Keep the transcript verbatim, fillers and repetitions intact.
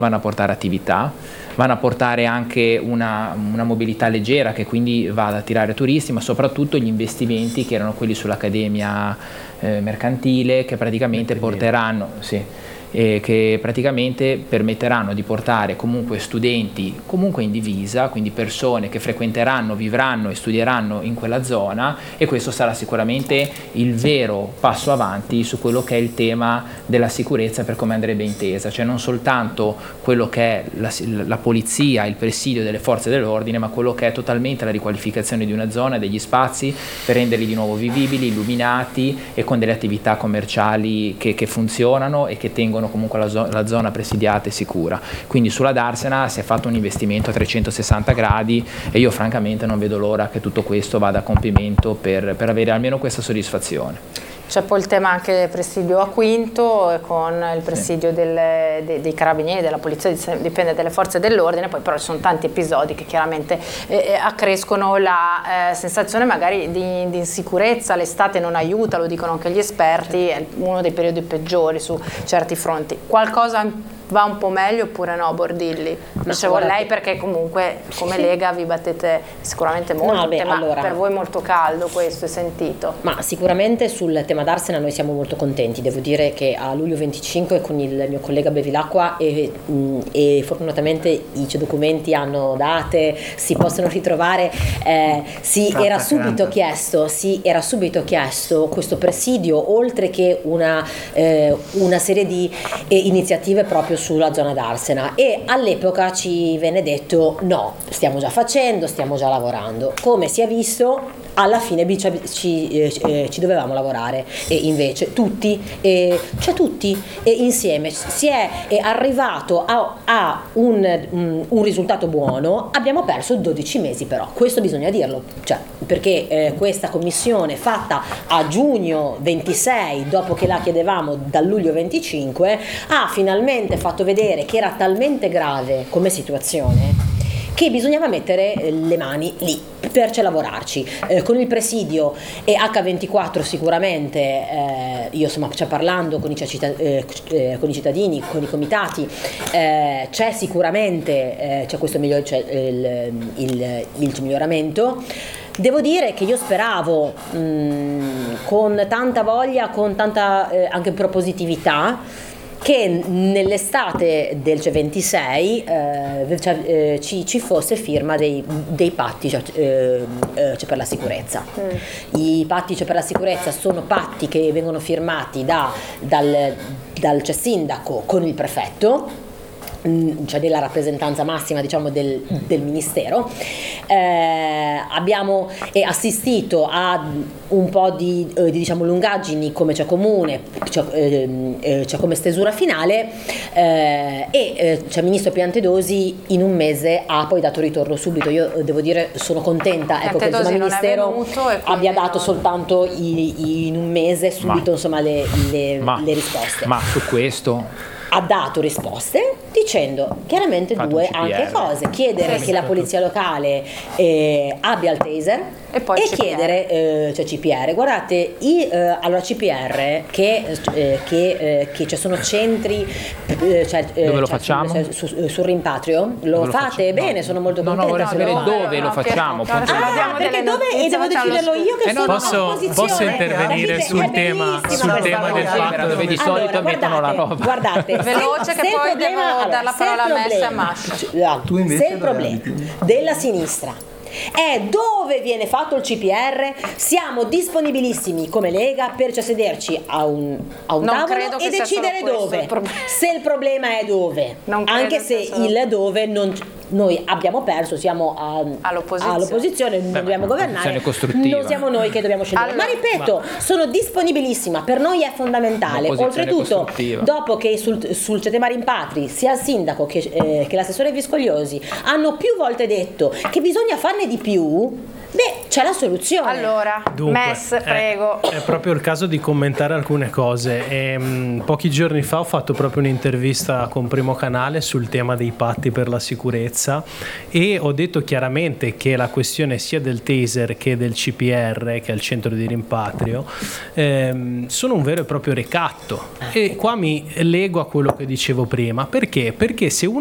vanno a portare attività, vanno a portare anche una, una mobilità leggera che quindi va ad attirare turisti, ma soprattutto gli investimenti che erano quelli sull'Accademia eh, mercantile, che praticamente porteranno, sì, eh, che praticamente permetteranno di portare comunque studenti comunque in divisa, quindi persone che frequenteranno, vivranno e studieranno in quella zona, e questo sarà sicuramente il vero passo avanti su quello che è il tema della sicurezza per come andrebbe intesa, cioè non soltanto quello che è la, la polizia, il presidio delle forze dell'ordine, ma quello che è totalmente la riqualificazione di una zona, degli spazi per renderli di nuovo vivibili, illuminati e con delle attività commerciali che, che funzionano e che tengono comunque la, zo- la zona presidiata e sicura. Quindi sulla Darsena si è fatto un investimento a trecentosessanta gradi e io francamente non vedo l'ora che tutto questo vada a compimento per, per avere almeno questa soddisfazione. C'è poi il tema anche del presidio a Quinto, con il presidio sì. del, de, dei carabinieri, della polizia, dipende dalle forze dell'ordine, poi però ci sono tanti episodi che chiaramente eh, accrescono la eh, sensazione magari di, di insicurezza. L'estate non aiuta, lo dicono anche gli esperti, è uno dei periodi peggiori su certi fronti. Qualcosa va un po' meglio oppure no, Bordilli? Dicevo lei perché comunque come sì. Lega vi battete sicuramente molto, no, beh, tema allora, per voi molto caldo questo, è sentito. Ma sicuramente sul tema Darsena noi siamo molto contenti, devo dire che a luglio venticinque con il mio collega Bevilacqua e, mh, e fortunatamente i documenti hanno date, si possono ritrovare, eh, si era subito chiesto, si era subito chiesto questo presidio, oltre che una, eh, una serie di eh, iniziative proprio sulla zona Darsena, e all'epoca ci venne detto no, stiamo già facendo, stiamo già lavorando. Come si è visto, alla fine ci, ci, eh, ci dovevamo lavorare, e invece tutti, eh, cioè tutti eh, insieme si è eh, arrivato a, a un, um, un risultato buono. Abbiamo perso dodici mesi, però questo bisogna dirlo, cioè, perché eh, questa commissione fatta a giugno ventisei, dopo che la chiedevamo dal luglio venticinque, ha finalmente fatto vedere che era talmente grave come situazione che bisognava mettere le mani lì per lavorarci, eh, con il presidio e acca ventiquattro sicuramente, eh, io insomma cioè, parlando con i, eh, eh, con i cittadini, con i comitati, eh, c'è sicuramente eh, c'è questo miglior, c'è il, il, il miglioramento. Devo dire che io speravo mh, con tanta voglia, con tanta eh, anche propositività, che nell'estate del ventisei eh, cioè, eh, ci, ci fosse firma dei, dei patti cioè, eh, cioè per la sicurezza. Mm. I patti cioè per la sicurezza sono patti che vengono firmati da, dal, dal cioè, sindaco con il prefetto, cioè della rappresentanza massima diciamo del, del ministero. Eh, abbiamo eh, assistito a un po' di, eh, di diciamo lungaggini come c'è comune, c'è, eh, c'è come stesura finale, eh, e eh, c'è il ministro Piantedosi in un mese ha poi dato ritorno subito. Io eh, devo dire sono contenta ecco, che insomma, il ministero abbia dato non... soltanto i, i, in un mese subito ma, insomma le, le, ma, le risposte. Ma su questo ha dato risposte dicendo chiaramente Fatto due anche cose: chiedere sì, che la polizia locale eh, abbia il taser e, poi e chiedere eh, cioè C P R. Guardate, i, eh, allora C P R che, eh, che, eh, che ci sono centri eh, cioè, dove lo cioè, facciamo? Su, su, sul rimpatrio lo, lo fate faccio? Bene, no. Sono molto contenta. No, no, vorrei sapere no, dove no, lo facciamo. No, ah, perché dove e devo deciderlo io che eh sono posso, posso intervenire Capite? sul tema sul tema del fatto dove di solito allora, mettono guardate, la roba. Guardate, veloce che poi problema, devo allora, dare la parola a Messa e a Mascia. Se il problema della sinistra è dove viene fatto il C P R, siamo disponibilissimi come Lega per cioè, sederci a un, a un tavolo e decidere dove. Il se il problema è dove, anche se il dove non, noi abbiamo perso, siamo a, all'opposizione, all'opposizione non Beh, dobbiamo governare, non siamo noi che dobbiamo scegliere. Allora, ma ripeto, ma... sono disponibilissima, per noi è fondamentale. Oltretutto, dopo che sul, sul tema rimpatri sia il sindaco che, eh, che l'assessore Viscogliosi hanno più volte detto che bisogna farne di più, Beh, c'è la soluzione. Allora, Dunque, Mess, prego. È, è proprio il caso di commentare alcune cose. E, mh, pochi giorni fa ho fatto proprio un'intervista con Primo Canale sul tema dei patti per la sicurezza e ho detto chiaramente che la questione sia del taser che del C P R, che è il centro di rimpatrio, ehm, sono un vero e proprio ricatto. E qua mi lego a quello che dicevo prima. Perché? Perché se uno